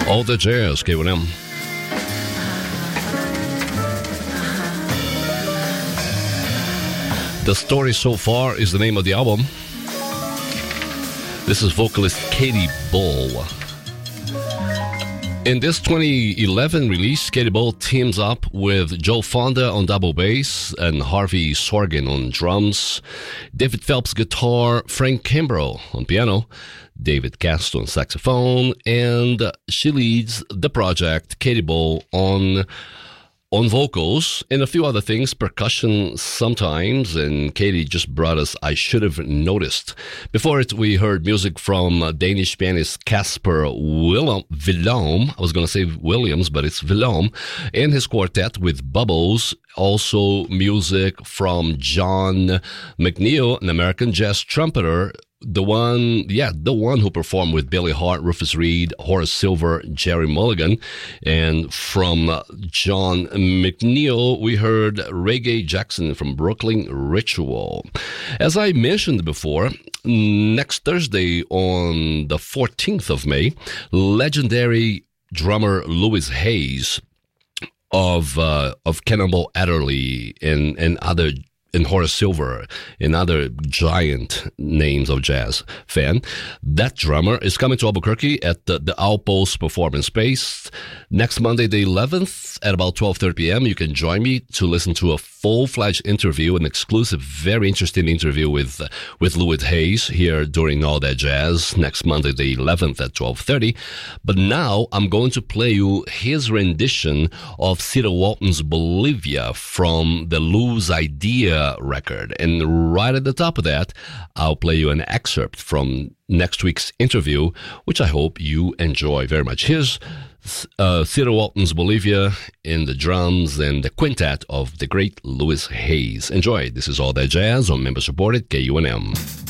All the Jazz, KUNM. The Story So Far is the name of the album. This is vocalist Katie Bull. In this 2011 release, Katie Bull teams up with Joe Fonda on double bass and Harvey Sorgen on drums, David Phelps guitar, Frank Kimbrough on piano, David Castro on saxophone, and she leads the project, Katie Bull, on vocals and a few other things, percussion sometimes, and Katie just brought us I Should Have Noticed. Before it, we heard music from Danish pianist Casper Willem. I was going to say Williams, but it's Willem, and his quartet with Bubbles. Also music from John McNeil, an American jazz trumpeter, the one who performed with Billy Hart, Rufus Reid, Horace Silver, Jerry Mulligan. And from John McNeil, we heard Reggae Jackson from Brooklyn Ritual. As I mentioned before, next Thursday on the 14th of May, legendary drummer Louis Hayes of Cannonball Adderley and other, and Horace Silver and other giant names of jazz fan. That drummer is coming to Albuquerque at the Outpost Performance Space next Monday, the 11th at about 12:30 p.m. You can join me to listen to a full-fledged interview, an exclusive, very interesting interview with Louis Hayes here during All That Jazz next Monday, the 11th at 12:30. But now I'm going to play you his rendition of Cedar Walton's Bolivia from the Lose Idea record. And right at the top of that, I'll play you an excerpt from next week's interview, which I hope you enjoy very much. Here's Cedar Walton's Bolivia in the drums and the quintet of the great Louis Hayes. Enjoy. This is All That Jazz on member-supported KUNM.